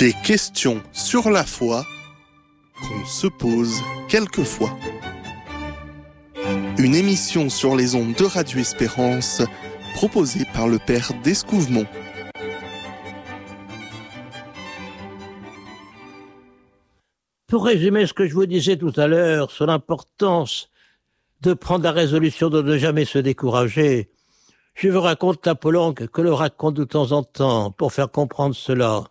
Des questions sur la foi qu'on se pose quelquefois. Une émission sur les ondes de Radio Espérance proposée par le Père d'Escouvemont. Pour résumer ce que je vous disais tout à l'heure sur l'importance de prendre la résolution de ne jamais se décourager, je vous raconte Apollon que le raconte de temps en temps pour faire comprendre cela.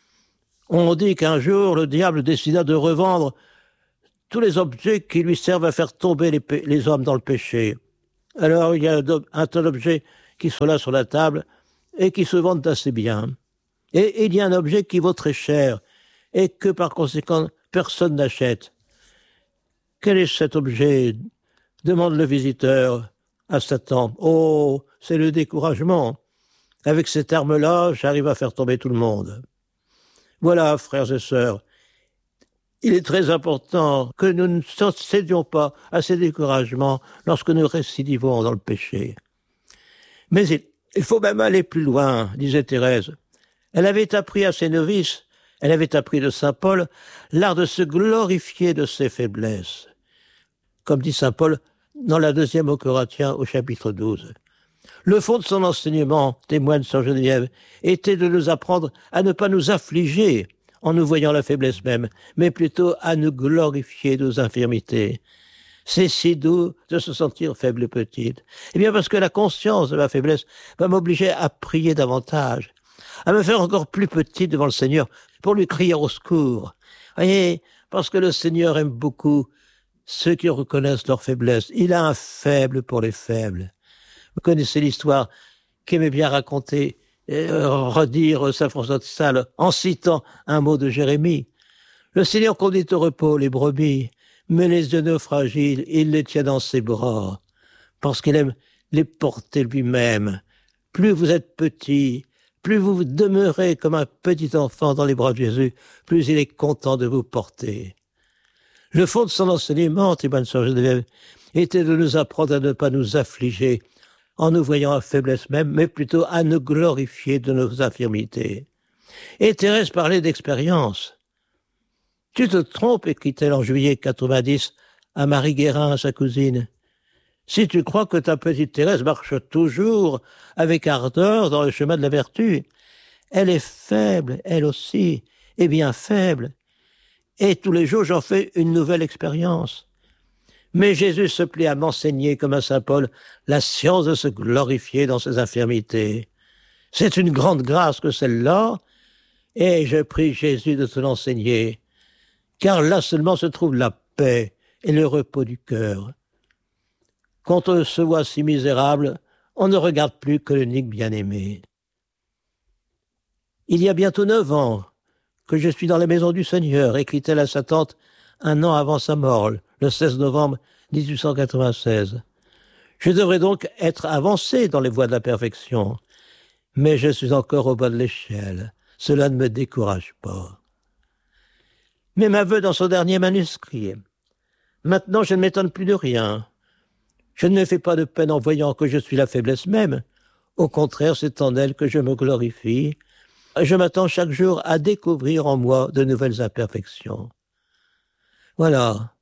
On dit qu'un jour, le diable décida de revendre tous les objets qui lui servent à faire tomber les hommes dans le péché. Alors, il y a un tas d'objets qui sont là sur la table et qui se vendent assez bien. Et il y a un objet qui vaut très cher et que, par conséquent, personne n'achète. Quel est cet objet ? Demande le visiteur à Satan. Oh, c'est le découragement. Avec cette arme-là, j'arrive à faire tomber tout le monde. Voilà, frères et sœurs, il est très important que nous ne cédions pas à ces découragements lorsque nous récidivons dans le péché. Mais il faut même aller plus loin, disait Thérèse. Elle avait appris à ses novices, elle avait appris de saint Paul, l'art de se glorifier de ses faiblesses. Comme dit saint Paul dans la 2e aux Corinthiens au chapitre 12. Le fond de son enseignement, témoigne saint Geneviève, était de nous apprendre à ne pas nous affliger en nous voyant la faiblesse même, mais plutôt à nous glorifier de nos infirmités. C'est si doux de se sentir faible et petite. Eh bien parce que la conscience de ma faiblesse va m'obliger à prier davantage, à me faire encore plus petite devant le Seigneur pour lui crier au secours. Voyez, parce que le Seigneur aime beaucoup ceux qui reconnaissent leur faiblesse. Il a un faible pour les faibles. Vous connaissez l'histoire qu'aimait bien raconter, redire saint François de Sales en citant un mot de Jérémie. Le Seigneur conduit au repos les brebis, mais les agneaux fragiles, il les tient dans ses bras, parce qu'il aime les porter lui-même. Plus vous êtes petit, plus vous demeurez comme un petit enfant dans les bras de Jésus, plus il est content de vous porter. Le fond de son enseignement, témoigne saint Geneviève, était de nous apprendre à ne pas nous affliger en nous voyant à faiblesse même, mais plutôt à nous glorifier de nos infirmités. Et Thérèse parlait d'expérience. Tu te trompes, écrit-elle en juillet 90 à Marie Guérin, sa cousine. Si tu crois que ta petite Thérèse marche toujours avec ardeur dans le chemin de la vertu, elle est faible, elle aussi, et bien faible. Et tous les jours, j'en fais une nouvelle expérience. Mais Jésus se plaît à m'enseigner, comme à saint Paul, la science de se glorifier dans ses infirmités. C'est une grande grâce que celle-là, et je prie Jésus de te l'enseigner, car là seulement se trouve la paix et le repos du cœur. Quand on se voit si misérable, on ne regarde plus que l'unique bien-aimé. Il y a bientôt 9 ans que je suis dans la maison du Seigneur, écrit-elle à sa tante 1 an avant sa mort, le 16 novembre 1896. Je devrais donc être avancé dans les voies de la perfection, mais je suis encore au bas de l'échelle. Cela ne me décourage pas. Mais m'aveu dans son dernier manuscrit. Maintenant, je ne m'étonne plus de rien. Je ne me fais pas de peine en voyant que je suis la faiblesse même. Au contraire, c'est en elle que je me glorifie. Je m'attends chaque jour à découvrir en moi de nouvelles imperfections. Voilà.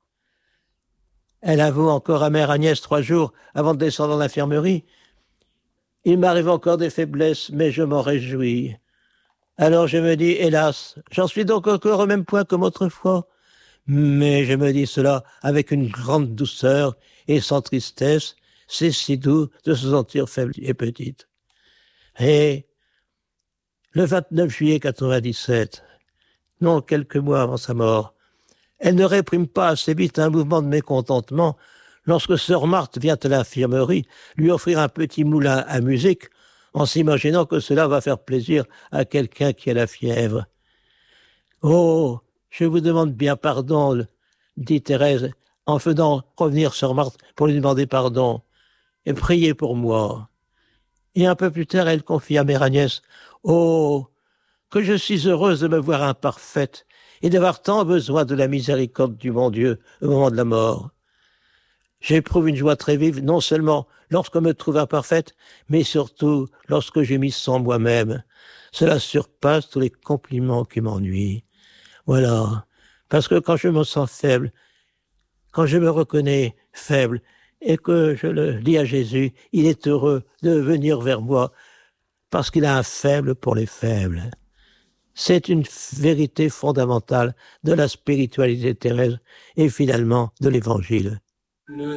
Elle avoue encore à mère Agnès 3 jours avant de descendre dans l'infirmerie. Il m'arrive encore des faiblesses, mais je m'en réjouis. Alors je me dis, hélas, j'en suis donc encore au même point comme autrefois. Mais je me dis cela avec une grande douceur et sans tristesse. C'est si doux de se sentir faible et petite. Et le 29 juillet 97, non, quelques mois avant sa mort, elle ne réprime pas assez vite un mouvement de mécontentement lorsque sœur Marthe vient à l'infirmerie lui offrir un petit moulin à musique en s'imaginant que cela va faire plaisir à quelqu'un qui a la fièvre. « Oh, je vous demande bien pardon, » dit Thérèse en faisant revenir sœur Marthe pour lui demander pardon. « Et priez pour moi. » Et un peu plus tard, elle confie à mère Agnès « Oh, que je suis heureuse de me voir imparfaite et d'avoir tant besoin de la miséricorde du bon Dieu au moment de la mort. J'éprouve une joie très vive, non seulement lorsque je me trouve imparfaite, mais surtout lorsque j'ai mis sans moi-même. Cela surpasse tous les compliments qui m'ennuient. Voilà. Parce que quand je me sens faible, quand je me reconnais faible, et que je le dis à Jésus, il est heureux de venir vers moi, parce qu'il a un faible pour les faibles. C'est une vérité fondamentale de la spiritualité terrestre et finalement de l'Évangile.